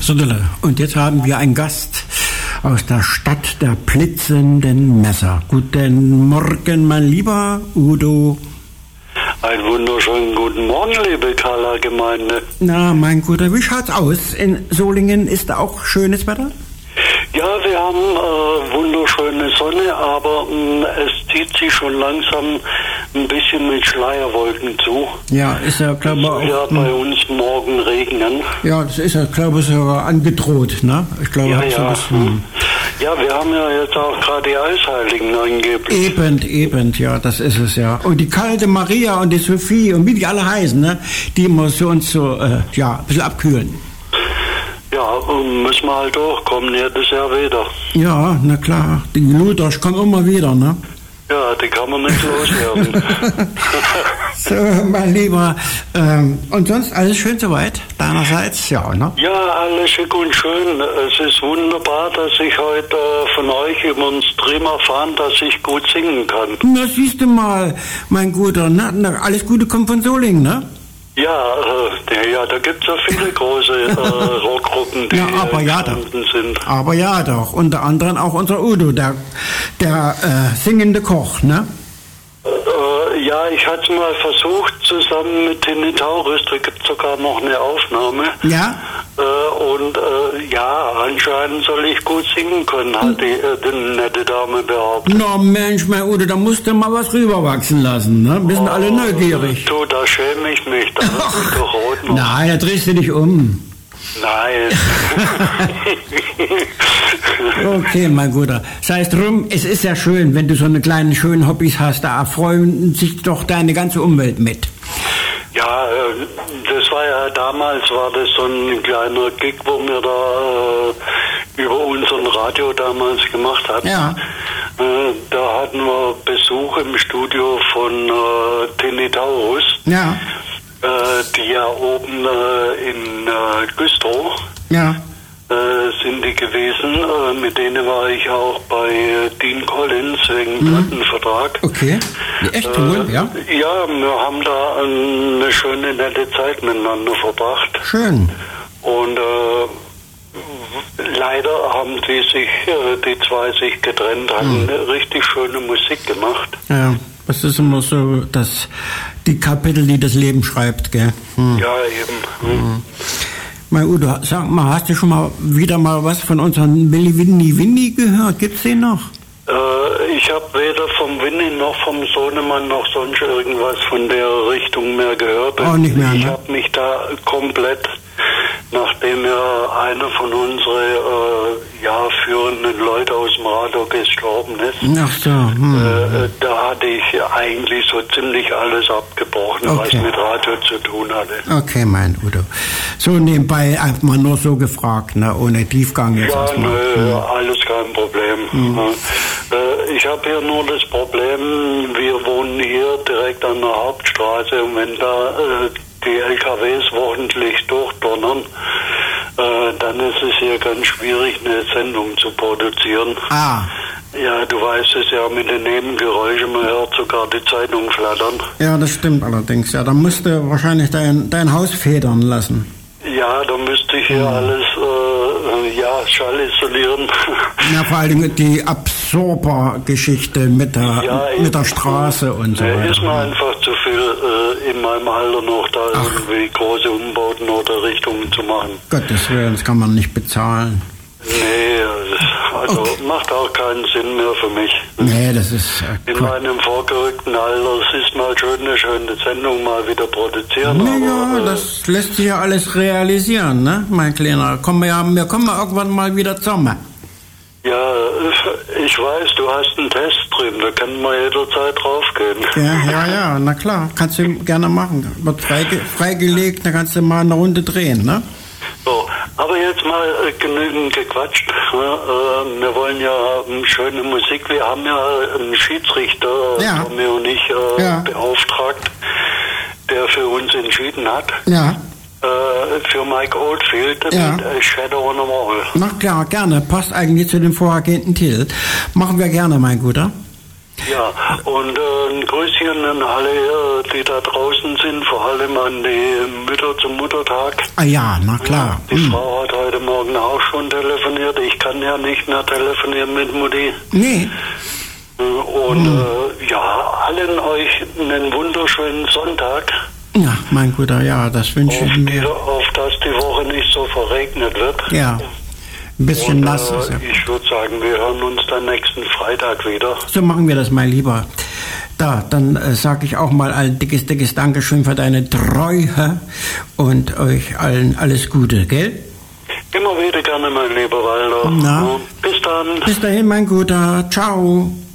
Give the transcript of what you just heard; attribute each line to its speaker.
Speaker 1: Söderle. Und jetzt haben wir einen Gast aus der Stadt der blitzenden Messer. Guten Morgen, mein lieber Udo.
Speaker 2: Einen wunderschönen guten Morgen, liebe Kala-Gemeinde.
Speaker 1: Na, mein Guter, wie schaut's aus? In Solingen ist da auch schönes Wetter?
Speaker 2: Ja, wir haben wunderschöne Sonne, aber es zieht sich schon langsam ein bisschen mit Schleierwolken zu.
Speaker 1: Ja, ist ja, glaube ich, auch...
Speaker 2: Ja, bei uns morgen regnen.
Speaker 1: Ja, das ist ja, glaube ich, sogar angedroht, ne? Ich glaube,
Speaker 2: Ja,
Speaker 1: so das,
Speaker 2: ja, wir haben ja jetzt auch gerade die Eisheiligen angeblich.
Speaker 1: Eben, ja, das ist es ja. Und die kalte Maria und die Sophie und wie die alle heißen, ne? Die immer so uns so, ja, ein bisschen abkühlen.
Speaker 2: Ja, müssen wir halt durchkommen, jedes Jahr wieder.
Speaker 1: Ja, na klar. Die Luthers kommen immer wieder, ne?
Speaker 2: Ja, die kann man nicht loswerden.
Speaker 1: So, mein Lieber. Und sonst alles schön soweit? Deinerseits? Ja, ne?
Speaker 2: Ja, alles schick und schön. Es ist wunderbar, dass ich heute von euch über den Stream erfahren, dass ich gut singen kann.
Speaker 1: Na, siehst du mal, mein Guter, ne? Na, alles Gute kommt von Solingen, ne?
Speaker 2: Ja, da gibt es ja viele große Rockgruppen, die sind.
Speaker 1: Aber ja doch, unter anderem auch unser Udo, der singende Koch, ne?
Speaker 2: Ja, ich hatte es mal versucht, zusammen mit Tini Taurus, da gibt es sogar noch eine Aufnahme.
Speaker 1: Ja?
Speaker 2: Ja, anscheinend soll ich gut singen können, hat die nette Dame behauptet.
Speaker 1: Na Mensch, mein Udo, da musst du mal was rüberwachsen lassen, ne? Wir sind alle neugierig.
Speaker 2: Du, da schäme ich mich, da wird ich doch rot noch.
Speaker 1: Nein, da drehst du dich um.
Speaker 2: Nein.
Speaker 1: Okay, mein Guter. Sei es drum, es ist ja schön, wenn du so eine kleine schönen Hobbys hast, da erfreuen sich doch deine ganze Umwelt mit.
Speaker 2: Ja, das war ja damals, war das so ein kleiner Gig, wo wir da über unseren Radio damals gemacht hatten.
Speaker 1: Ja.
Speaker 2: Da hatten wir Besuch im Studio von Tini Taurus.
Speaker 1: Ja.
Speaker 2: Die ja oben in Güstrow sind die gewesen. Mit denen war ich auch bei Dean Collins wegen Plattenvertrag.
Speaker 1: Okay, echt cool, ja?
Speaker 2: Ja, wir haben da eine schöne, nette Zeit miteinander verbracht.
Speaker 1: Schön.
Speaker 2: Und leider haben die zwei sich getrennt, haben richtig schöne Musik gemacht.
Speaker 1: Ja. Das ist immer so, dass die Kapitel, die das Leben schreibt, gell?
Speaker 2: Ja, eben.
Speaker 1: Mein Udo, sag mal, hast du schon mal wieder mal was von unseren Willi Winnie gehört? Gibt's den noch?
Speaker 2: Ich habe weder vom Winnie noch vom Sohnemann noch sonst irgendwas von der Richtung mehr gehört.
Speaker 1: Auch nicht mehr, ne?
Speaker 2: Ich habe mich da komplett, nachdem ja einer von unseren führenden Leuten aus dem Radio gestorben ist,
Speaker 1: ach so,
Speaker 2: da hatte ich eigentlich so ziemlich alles abgebrochen, was mit Radio zu tun hatte.
Speaker 1: Okay, mein Udo. So nebenbei einfach mal nur so gefragt, ne? Ohne Tiefgang jetzt erstmal.
Speaker 2: Alles kein Problem. Ich habe hier nur das Problem, wir wohnen hier direkt an der Hauptstraße und wenn da die LKWs wochentlich durchdonnern, dann ist es hier ganz schwierig, eine Sendung zu produzieren. Ja, du weißt es ja mit den Nebengeräuschen, man hört sogar die Zeitung flattern.
Speaker 1: Ja, das stimmt allerdings. Ja, da musst du wahrscheinlich dein Haus federn lassen.
Speaker 2: Ja, da müsste ich hier alles Schall isolieren.
Speaker 1: Ja, vor allem die Absorber-Geschichte mit der Straße und so weiter.
Speaker 2: Ist mir einfach zu viel in meinem Alter noch da irgendwie große Umbauten oder Richtungen zu machen.
Speaker 1: Gottes Willen, das kann man nicht bezahlen.
Speaker 2: Nee, also macht auch keinen Sinn mehr für mich.
Speaker 1: Nee, das ist...
Speaker 2: in meinem vorgerückten Alter, es ist mal schön, eine schöne Sendung mal wieder produzieren.
Speaker 1: Naja, das lässt sich ja alles realisieren, ne, mein Kleiner. Wir kommen irgendwann mal wieder zusammen.
Speaker 2: Ja, ich weiß, du hast einen Test drin, da kann man jederzeit draufgehen.
Speaker 1: Ja, na klar, kannst du gerne machen. Wird freigelegt, dann kannst du mal eine Runde drehen, ne?
Speaker 2: So, aber jetzt mal genügend gequatscht. Wir wollen ja schöne Musik. Wir haben ja einen Schiedsrichter, Tommy und ich, beauftragt, der für uns entschieden hat.
Speaker 1: Ja.
Speaker 2: Für Mike Oldfield mit Shadow on the Wall.
Speaker 1: Na klar, gerne. Passt eigentlich zu dem vorhergehenden Titel. Machen wir gerne, mein Guter.
Speaker 2: Ja, und ein Grüßchen an alle, die da draußen sind, vor allem an die Mütter zum Muttertag.
Speaker 1: Ah ja, na klar.
Speaker 2: Die Frau hat heute Morgen auch schon telefoniert. Ich kann ja nicht mehr telefonieren mit Mutti.
Speaker 1: Nee.
Speaker 2: Und ja, allen euch einen wunderschönen Sonntag.
Speaker 1: Ja, mein Guter, ja, das wünsche ich mir.
Speaker 2: Auf dass die Woche nicht so verregnet wird.
Speaker 1: Ja, ein bisschen nass ist ja.
Speaker 2: Ich würde sagen, wir hören uns dann nächsten Freitag wieder.
Speaker 1: So machen wir das, mein Lieber. Dann sage ich auch mal ein dickes Dankeschön für deine Treue und euch allen alles Gute, gell?
Speaker 2: Immer wieder gerne, mein lieber Walter.
Speaker 1: Na?
Speaker 2: Bis dann.
Speaker 1: Bis dahin, mein Guter. Ciao.